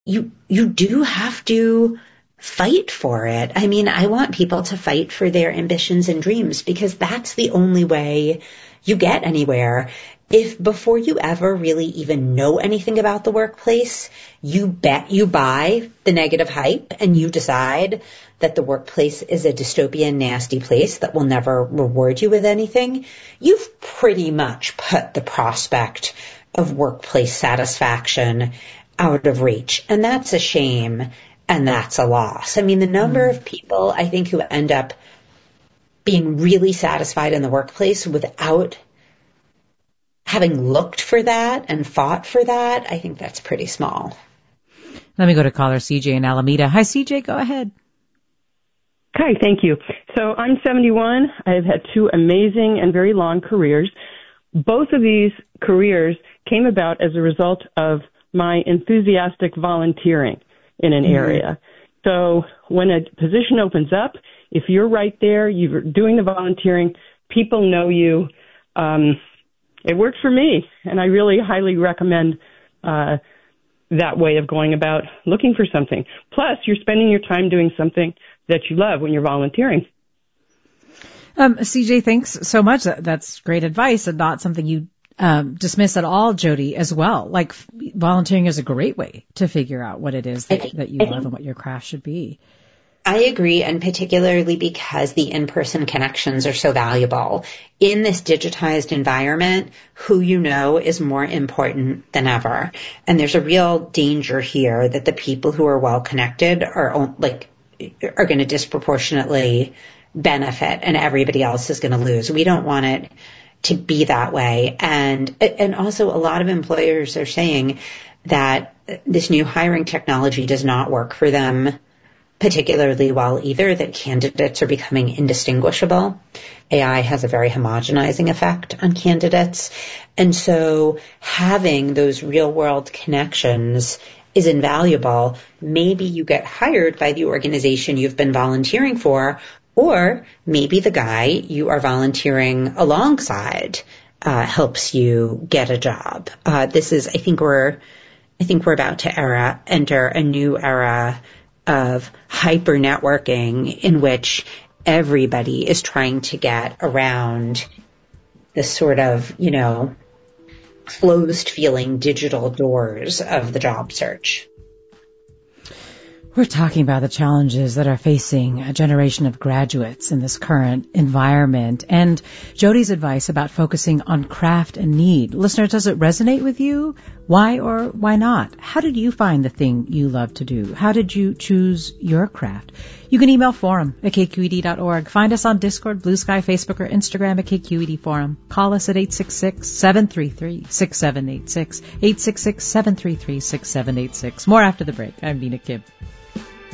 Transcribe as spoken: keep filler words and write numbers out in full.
you, you do have to fight for it. I mean, I want people to fight for their ambitions and dreams because that's the only way you get anywhere. If before you ever really even know anything about the workplace, you bet you buy the negative hype and you decide that the workplace is a dystopian, nasty place that will never reward you with anything, you've pretty much put the prospect of workplace satisfaction out of reach. And that's a shame and that's a loss. I mean, the number mm. of people I think who end up being really satisfied in the workplace without having looked for that and fought for that, I think that's pretty small. Let me go to caller C J in Alameda. Hi, C J, go ahead. Hi, thank you. So I'm seventy-one. I've had two amazing and very long careers. Both of these careers came about as a result of my enthusiastic volunteering in an mm-hmm. area. So when a position opens up, if you're right there, you're doing the volunteering, people know you. Um, it worked for me, and I really highly recommend uh, that way of going about looking for something. Plus, you're spending your time doing something that you love when you're volunteering. Um, C J, thanks so much. That's great advice and not something you um, dismiss at all, Jody, as well. Like, volunteering is a great way to figure out what it is that, think, that you I love and what your craft should be. I agree, and particularly because the in-person connections are so valuable. In this digitized environment, who you know is more important than ever. And there's a real danger here that the people who are well-connected are like are going to disproportionately benefit and everybody else is going to lose. We don't want it to be that way. And and also a lot of employers are saying that this new hiring technology does not work for them particularly well either, that candidates are becoming indistinguishable. A I has a very homogenizing effect on candidates. And so having those real world connections is invaluable. Maybe you get hired by the organization you've been volunteering for, or maybe the guy you are volunteering alongside uh, helps you get a job. Uh, this is, I think we're, I think we're about to era, enter a new era of hyper networking in which everybody is trying to get around the sort of, you know, closed feeling digital doors of the job search. We're talking about the challenges that are facing a generation of graduates in this current environment and Jody's advice about focusing on craft and need. Listener, does it resonate with you? Why or why not? How did you find the thing you love to do? How did you choose your craft? You can email forum at k q e d dot org. Find us on Discord, Blue Sky, Facebook, or Instagram at K Q E D Forum. Call us at eight six six, seven three three, six seven eight six, eight six six, seven three three, six seven eight six. More after the break. I'm Nina Kim.